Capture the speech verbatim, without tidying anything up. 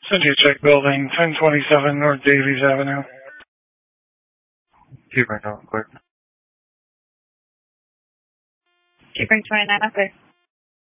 Century Check Building, ten twenty-seven North Davies Avenue. Keep right now, clear. Keep right twenty-nine, okay.